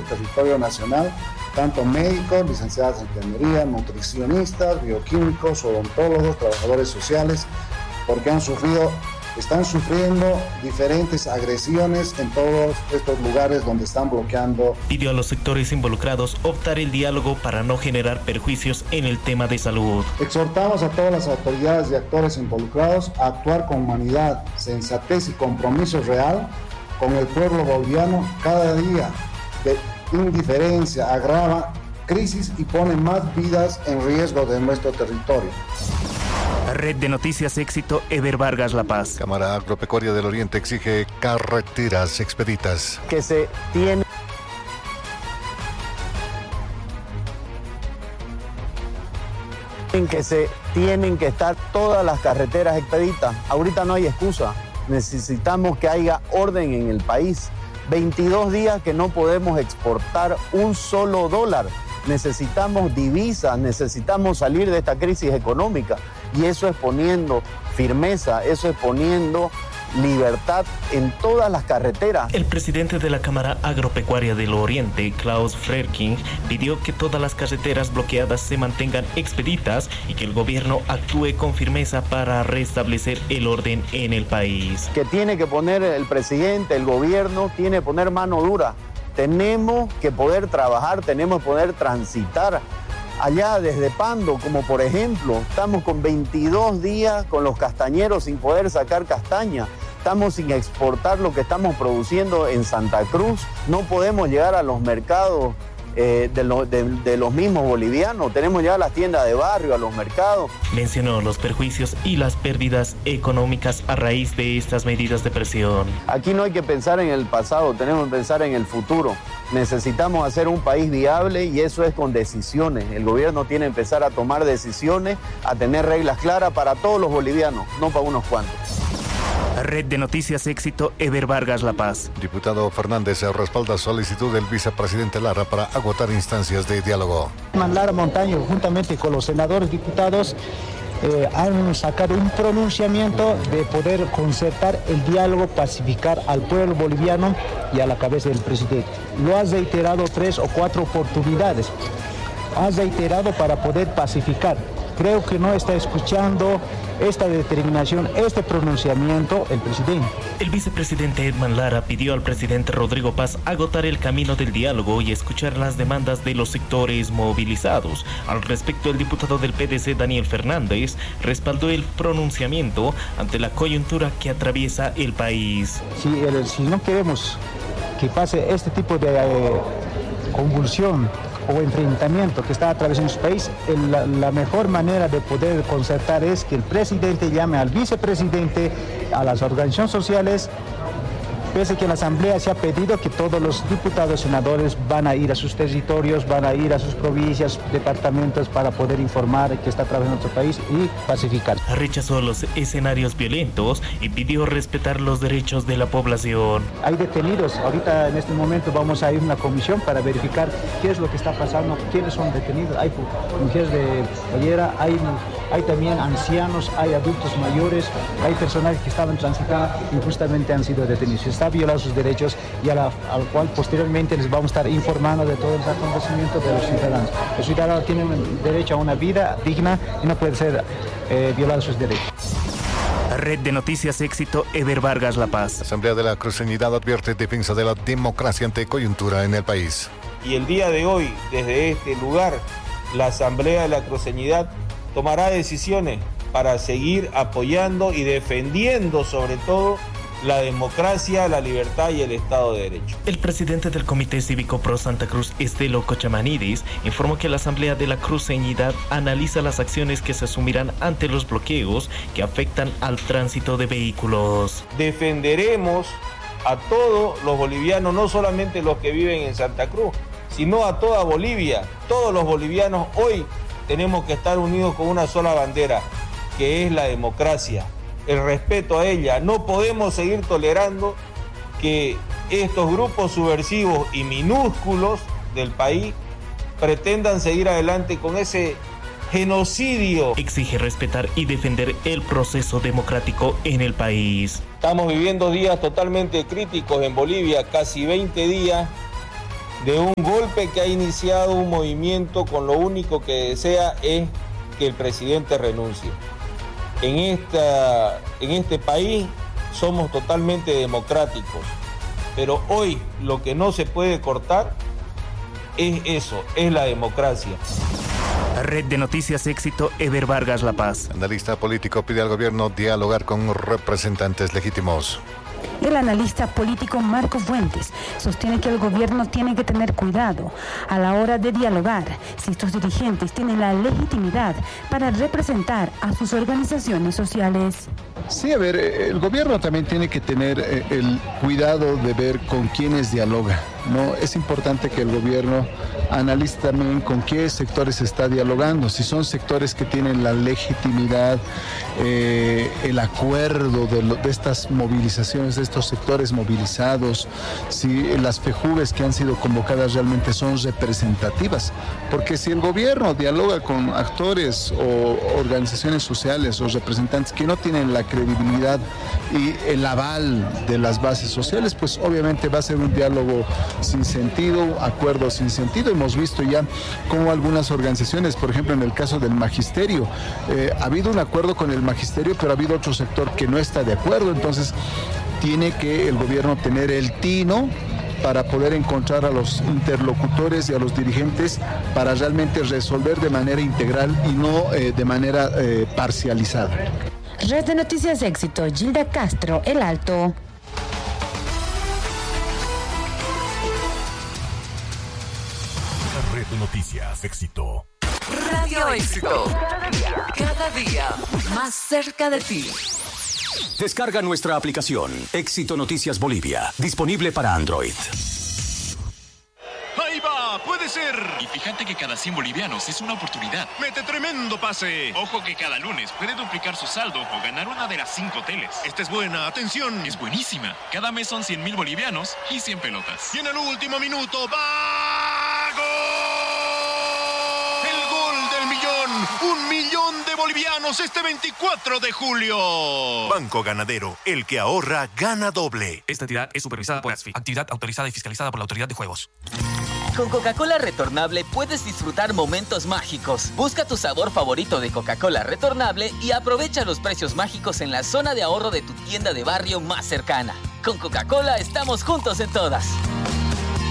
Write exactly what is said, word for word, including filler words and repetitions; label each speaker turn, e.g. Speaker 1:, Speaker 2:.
Speaker 1: territorio nacional, tanto médicos, licenciados en enfermería, nutricionistas, bioquímicos, odontólogos, trabajadores sociales, porque han sufrido, están sufriendo diferentes agresiones en todos estos lugares donde están bloqueando.
Speaker 2: Pidió a los sectores involucrados optar el diálogo para no generar perjuicios en el tema de salud.
Speaker 1: Exhortamos a todas las autoridades y actores involucrados a actuar con humanidad, sensatez y compromiso real con el pueblo boliviano. Cada día de indiferencia agrava crisis y pone más vidas en riesgo de nuestro territorio.
Speaker 2: Red de Noticias Éxito, Eber Vargas, La Paz.
Speaker 3: Cámara Agropecuaria del Oriente exige carreteras expeditas.
Speaker 4: Que se tiene que se tienen que estar todas las carreteras expeditas. Ahorita no hay excusa. Necesitamos que haya orden en el país. veintidós días que no podemos exportar un solo dólar. Necesitamos divisas, necesitamos salir de esta crisis económica. Y eso es poniendo firmeza, eso es poniendo libertad en todas las carreteras.
Speaker 2: El presidente de la Cámara Agropecuaria del Oriente, Klaus Frerking, pidió que todas las carreteras bloqueadas se mantengan expeditas y que el gobierno actúe con firmeza para restablecer el orden en el país.
Speaker 4: Que tiene que poner el presidente, el gobierno, tiene que poner mano dura. Tenemos que poder trabajar, tenemos que poder transitar. Allá desde Pando, como por ejemplo, estamos con veintidós días con los castañeros sin poder sacar castaña. Estamos sin exportar lo que estamos produciendo en Santa Cruz. No podemos llegar a los mercados eh, de, lo, de, de los mismos bolivianos. Tenemos ya las tiendas de barrio, a los mercados.
Speaker 2: Mencionó los perjuicios y las pérdidas económicas a raíz de estas medidas de presión.
Speaker 4: Aquí no hay que pensar en el pasado, tenemos que pensar en el futuro. Necesitamos hacer un país viable y eso es con decisiones. El gobierno tiene que empezar a tomar decisiones, a tener reglas claras para todos los bolivianos, no para unos cuantos.
Speaker 2: Red de Noticias Éxito, Eber Vargas, La Paz.
Speaker 3: Diputado Fernández respalda solicitud del vicepresidente Lara para agotar instancias de diálogo.
Speaker 5: Lara Montaño, juntamente con los senadores diputados, Eh, han sacado un pronunciamiento de poder concertar el diálogo, pacificar al pueblo boliviano y a la cabeza del presidente. Lo has reiterado tres o cuatro oportunidades. Has reiterado para poder pacificar. Creo que no está escuchando esta determinación, este pronunciamiento el presidente.
Speaker 2: El vicepresidente Edman Lara pidió al presidente Rodrigo Paz agotar el camino del diálogo y escuchar las demandas de los sectores movilizados. Al respecto, el diputado del P D C, Daniel Fernández, respaldó el pronunciamiento ante la coyuntura que atraviesa el país.
Speaker 5: Si, el, si no queremos que pase este tipo de eh, convulsión o enfrentamiento que está atravesando su país, el, la, la mejor manera de poder concertar es que el presidente llame al vicepresidente, a las organizaciones sociales, pese que en la Asamblea se ha pedido que todos los diputados, senadores van a ir a sus territorios, van a ir a sus provincias, departamentos para poder informar que está trabajando nuestro país y pacificar.
Speaker 2: Rechazó los escenarios violentos y pidió respetar los derechos de la población.
Speaker 5: Hay detenidos, ahorita en este momento vamos a ir a una comisión para verificar qué es lo que está pasando, quiénes son detenidos. Hay mujeres de pollera, hay, hay también ancianos, hay adultos mayores, hay personas que estaban transitando y justamente han sido detenidos. Está violado sus derechos y a la, al cual posteriormente les vamos a estar informando de todo el acontecimiento de los ciudadanos. Los ciudadanos tienen derecho a una vida digna y no pueden ser eh, violados sus derechos.
Speaker 2: Red de Noticias Éxito, Eber Vargas, La Paz.
Speaker 3: Asamblea de la Cruceñidad advierte defensa de la democracia ante coyuntura en el país.
Speaker 6: Y el día de hoy, desde este lugar, la Asamblea de la Cruceñidad tomará decisiones para seguir apoyando y defendiendo sobre todo la democracia, la libertad y el Estado de Derecho.
Speaker 2: El presidente del Comité Cívico Pro Santa Cruz, Estelo Cochamanidis, informó que la Asamblea de la Cruceñidad analiza las acciones que se asumirán ante los bloqueos que afectan al tránsito de vehículos.
Speaker 6: Defenderemos a todos los bolivianos, no solamente los que viven en Santa Cruz, sino a toda Bolivia. Todos los bolivianos hoy tenemos que estar unidos con una sola bandera, que es la democracia, el respeto a ella. No podemos seguir tolerando que estos grupos subversivos y minúsculos del país pretendan seguir adelante con ese genocidio.
Speaker 2: Exige respetar y defender el proceso democrático en el país.
Speaker 6: Estamos viviendo días totalmente críticos en Bolivia, casi veinte días de un golpe que ha iniciado un movimiento con lo único que desea es que el presidente renuncie. En, esta, en este país somos totalmente democráticos, pero hoy lo que no se puede cortar es eso, es la democracia.
Speaker 2: Red de Noticias Éxito, Eber Vargas, La Paz.
Speaker 3: Analista político pide al gobierno dialogar con representantes legítimos.
Speaker 7: El analista político Marco Fuentes sostiene que el gobierno tiene que tener cuidado a la hora de dialogar si estos dirigentes tienen la legitimidad para representar a sus organizaciones sociales.
Speaker 8: Sí, a ver, el gobierno también tiene que tener el cuidado de ver con quiénes dialoga, ¿no? Es importante que el gobierno analice también con qué sectores está dialogando, si son sectores que tienen la legitimidad, eh, el acuerdo de, lo, de estas movilizaciones, de estos sectores movilizados, si las FEJUVES que han sido convocadas realmente son representativas, porque si el gobierno dialoga con actores o organizaciones sociales o representantes que no tienen la credibilidad y el aval de las bases sociales, pues obviamente va a ser un diálogo sin sentido, acuerdos sin sentido. Hemos visto ya cómo algunas organizaciones, por ejemplo en el caso del magisterio, eh, ha habido un acuerdo con el magisterio, pero ha habido otro sector que no está de acuerdo, entonces tiene que el gobierno tener el tino para poder encontrar a los interlocutores y a los dirigentes para realmente resolver de manera integral y no eh, de manera eh, parcializada.
Speaker 7: Red de Noticias Éxito, Gilda Castro, El Alto.
Speaker 9: Red de Noticias Éxito.
Speaker 10: Radio Éxito. Cada día, cada día más cerca de ti.
Speaker 11: Descarga nuestra aplicación Éxito Noticias Bolivia, disponible para Android.
Speaker 12: ¡Ahí va! ¡Puede ser!
Speaker 13: Y fíjate que cada cien bolivianos es una oportunidad.
Speaker 12: ¡Mete tremendo pase!
Speaker 13: Ojo que cada lunes puede duplicar su saldo o ganar una de las cinco teles.
Speaker 12: Esta es buena, atención.
Speaker 13: Es buenísima. Cada mes son cien mil bolivianos y cien pelotas.
Speaker 12: Y en el último minuto, ¡va! ¡Gol! ¡El gol del millón! ¡Un millón de bolivianos este veinticuatro de julio!
Speaker 9: Banco Ganadero, el que ahorra, gana doble.
Speaker 14: Esta entidad es supervisada por ASFI, actividad autorizada y fiscalizada por la Autoridad de Juegos.
Speaker 15: Con Coca-Cola Retornable puedes disfrutar momentos mágicos. Busca tu sabor favorito de Coca-Cola Retornable y aprovecha los precios mágicos en la zona de ahorro de tu tienda de barrio más cercana. Con Coca-Cola estamos juntos en todas.